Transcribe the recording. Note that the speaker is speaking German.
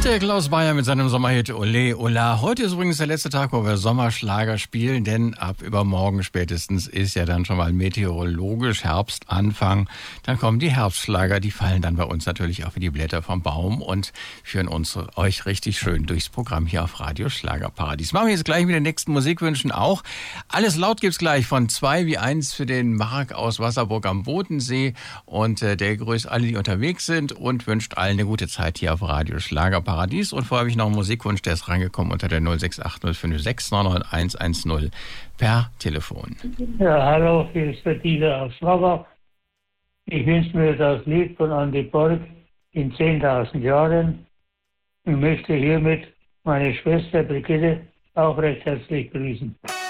Der Klaus Bayer mit seinem Sommerhit Ole Ola. Heute ist übrigens der letzte Tag, wo wir Sommerschlager spielen, denn ab übermorgen spätestens ist ja dann schon mal meteorologisch Herbstanfang. Dann kommen die Herbstschlager, die fallen dann bei uns natürlich auch wie die Blätter vom Baum und führen euch richtig schön durchs Programm hier auf Radio Schlagerparadies. Machen wir jetzt gleich mit den nächsten Musikwünschen auch. Alles laut gibt's gleich von 2 wie 1 für den Marc aus Wasserburg am Bodensee und der grüßt alle, die unterwegs sind und wünscht allen eine gute Zeit hier auf Radio Schlagerparadies. Und vorher habe ich noch einen Musikwunsch, der ist reingekommen unter der 06805699110 per Telefon. Ja, hallo, hier ist der Dieter aus Schwabach. Ich wünsche mir das Lied von Andi Borg in 10.000 Jahren und möchte hiermit meine Schwester Brigitte auch recht herzlich grüßen.